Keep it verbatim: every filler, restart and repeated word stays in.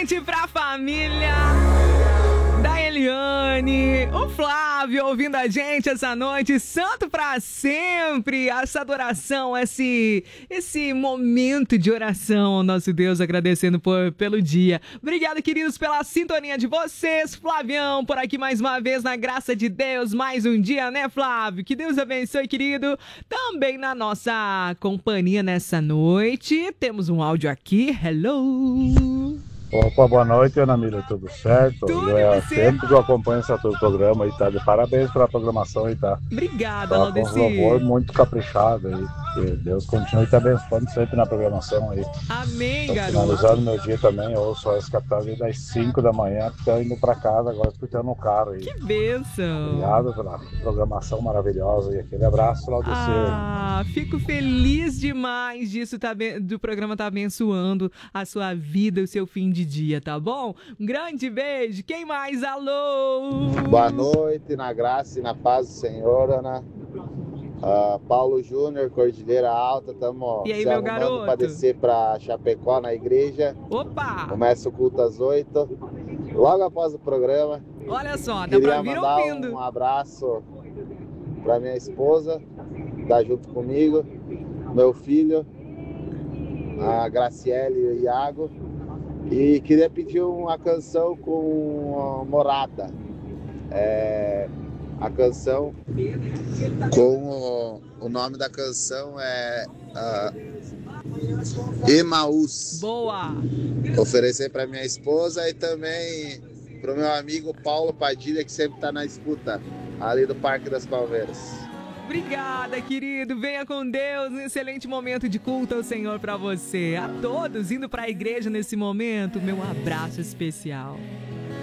gente, pra família da Eliane, o Flávio ouvindo a gente essa noite, santo pra sempre, essa adoração, esse, esse momento de oração ao nosso Deus, agradecendo por, pelo dia. Obrigado, queridos, pela sintonia de vocês. Flavião, por aqui mais uma vez, na graça de Deus, mais um dia, né, Flávio? Que Deus abençoe, querido. Também na nossa companhia nessa noite, temos um áudio aqui, hello! Opa, boa noite, Ana Mila, tudo certo? Tudo, eu é, e você? sempre que eu acompanho esse teu programa aí, tá? De parabéns pela programação aí, tá? Obrigada, Tá com Laudeci. um louvor muito caprichado aí. Que Deus continue te abençoando sempre na programação aí. Amém, Tô garoto. finalizando meu dia também, eu ouço as capitais das cinco da manhã, tô indo pra casa agora, escutando no carro aí. Que bênção. Obrigado pela programação maravilhosa e aquele abraço, Laudeci. Ah, fico feliz demais disso, tá, do programa tá abençoando a sua vida, o seu fim de dia, tá bom? Um grande beijo. Quem mais? Alô? Boa noite, na graça e na paz do Senhor, Ana. Uh, Paulo Júnior, Cordilheira Alta, estamos se arrumando para descer para Chapecó na igreja. Opa! Começa o culto às oito, logo após o programa. Olha só, dá Queria pra vir mandar ouvindo. um abraço para minha esposa, que tá junto comigo, meu filho, a Graciele e o Iago. E queria pedir uma canção com Morada. É, a canção com o, o nome da canção é uh, Emaús. Boa! Oferecer para minha esposa e também para o meu amigo Paulo Padilha, que sempre está na escuta ali do Parque das Palmeiras. Obrigada, querido. Venha com Deus. Um excelente momento de culto ao Senhor para você. A todos indo para a igreja nesse momento, meu abraço especial.